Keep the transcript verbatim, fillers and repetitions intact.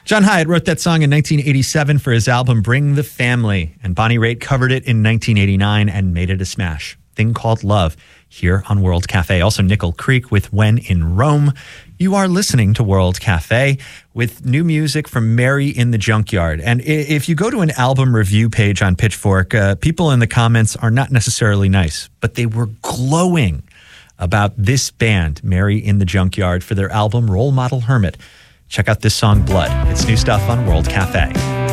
John Hiatt wrote that song in nineteen eighty-seven for his album Bring the Family, and Bonnie Raitt covered it in nineteen eighty-nine and made it a smash. Thing Called Love here on World Cafe. Also Nickel Creek with When in Rome. You are listening to World Cafe with new music from Mary in the Junkyard. And if you go to an album review page on Pitchfork, uh, people in the comments are not necessarily nice, but they were glowing about this band, Mary in the Junkyard, for their album Role Model Hermit. Check out this song, Blood. It's new stuff on World Cafe.